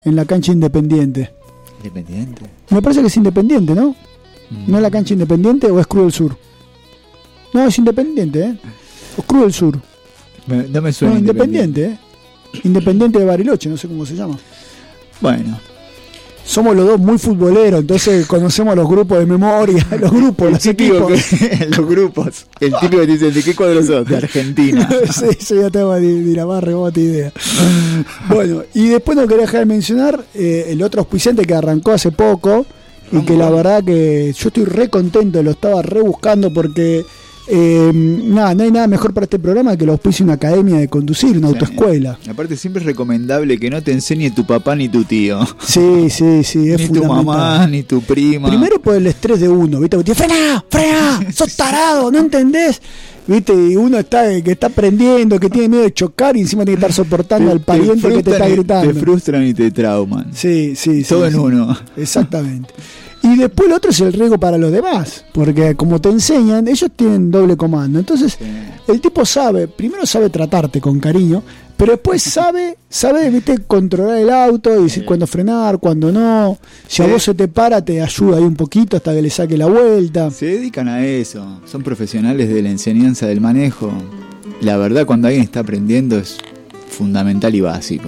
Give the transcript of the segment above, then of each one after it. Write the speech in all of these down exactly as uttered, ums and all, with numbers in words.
en la cancha Independiente. ¿Independiente? Me parece que es Independiente, ¿no? Mm. ¿No es la cancha Independiente o es Cruz del Sur? No, es Independiente, ¿eh? O Cruz del Sur. Me, no me suena no, Independiente, ¿eh? Independiente de Bariloche, no sé cómo se llama. Bueno. Somos los dos muy futboleros, entonces conocemos los grupos de memoria, los grupos, los equipos. Que, los grupos. El típico que dice, ¿de qué cuadro sos? De Argentina. Sí, sí, ya tengo ni, ni la más remota idea. Bueno, y después no quería dejar de mencionar eh, el otro auspiciante que arrancó hace poco y que la verdad que yo estoy re contento, lo estaba re buscando porque eh, nada, no hay nada mejor para este programa que lo auspicie una academia de conducir, una sí, autoescuela. Aparte siempre es recomendable que no te enseñe tu papá ni tu tío. Sí, sí, sí, es ni tu mamá, ni tu prima. Primero por el estrés de uno, ¿viste? Porque frena, frena, sos tarado, ¿no entendés? ¿Viste? Y uno está que está aprendiendo, que tiene miedo de chocar y encima tiene que estar soportando te, al pariente que te está gritando. Te frustran y te trauman. Sí, sí, Todo sí, en sí. uno. Exactamente. Y después el otro es el riesgo para los demás, porque como te enseñan, ellos tienen doble comando. Entonces, sí. El tipo sabe, primero sabe tratarte con cariño, pero después sabe, sabe, viste, controlar el auto y decir sí. cuándo frenar, cuándo no. Si sí. a vos se te para, te ayuda ahí un poquito hasta que le saque la vuelta. Se dedican a eso, son profesionales de la enseñanza del manejo. La verdad, cuando alguien está aprendiendo es fundamental y básico.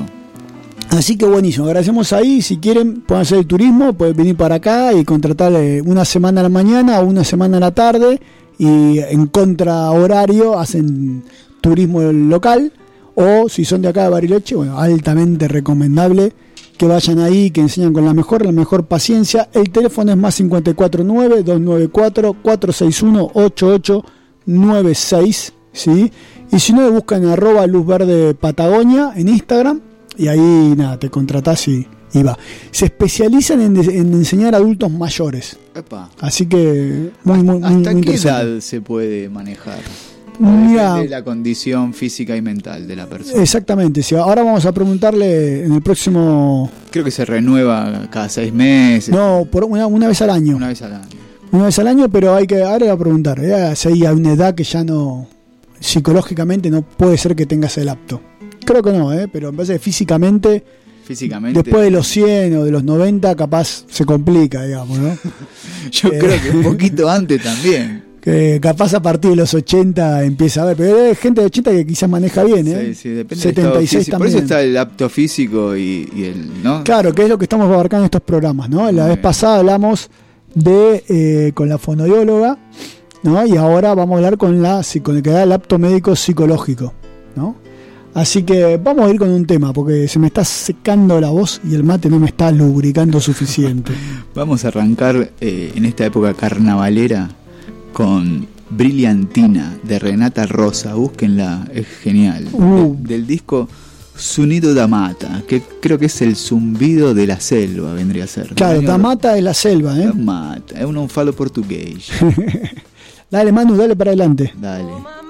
Así que buenísimo, agradecemos ahí. Si quieren, pueden hacer el turismo, pueden venir para acá y contratar una semana a la mañana o una semana a la tarde y en contra horario hacen turismo local. O si son de acá de Bariloche, bueno, altamente recomendable que vayan ahí, que enseñan con la mejor, la mejor paciencia. El teléfono es más cinco cuatro nueve, dos nueve cuatro, cuatro seis uno, ocho ocho nueve seis, ¿sí? Y si no, buscan arroba Luz Verde Patagonia en Instagram. Y ahí, nada, te contratás y, y va. Se especializan en, en enseñar a adultos mayores. Epa. Así que, muy, muy, muy ¿Hasta muy qué edad se puede manejar? Mira, de la condición física y mental de la persona. Exactamente. Sí, ahora vamos a preguntarle en el próximo. Creo que se renueva cada seis meses. No, por una, una vez al año. Una vez al año. Una vez al año, pero hay que ahora le voy a preguntar. ¿eh? Si hay una edad que ya no, psicológicamente no puede ser que tengas el apto. Creo que no, ¿eh? Pero me parece que físicamente, físicamente, después de los cien o de los noventa, capaz se complica, digamos, ¿no? Yo eh, creo que un poquito antes también. Que capaz a partir de los ochenta empieza a ver, pero hay gente de ochenta que quizás maneja bien, ¿eh? Sí, sí, depende setenta y seis también. Por eso está el apto físico y, y el, ¿no? Claro, que es lo que estamos abarcando en estos programas, ¿no? La vez pasada hablamos de eh, con la fonoaudióloga, ¿no? Y ahora vamos a hablar con la con el que da el apto médico psicológico, ¿no? Así que vamos a ir con un tema, porque se me está secando la voz y el mate no me está lubricando suficiente. Vamos a arrancar eh, en esta época carnavalera con Brillantina de Renata Rosa. Búsquenla, es genial. Uh. De, del disco Sonido da Mata, que creo que es el zumbido de la selva, vendría a ser. Claro, da Mata es la selva, ¿eh? Da Mata, es un falo portugués. Dale, Manu, dale para adelante. Dale.